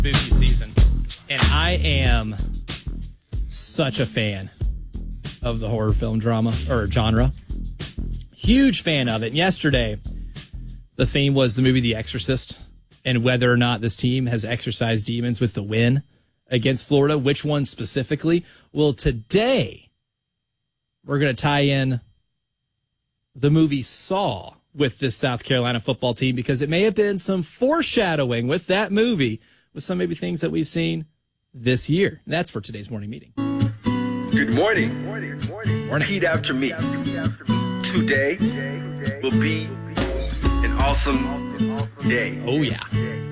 movie season, and I am such a fan of the horror film drama or genre. Huge fan of it. And yesterday, the theme was the movie The Exorcist and whether or not this team has exorcised demons with the win against Florida. Which one specifically? Well, today, we're going to tie in the movie Saw with this South Carolina football team because it may have been some foreshadowing with that movie with some maybe things that we've seen this year. And that's for today's morning meeting. Good morning. Morning. Repeat after me. Today will be an awesome day. Oh, yeah.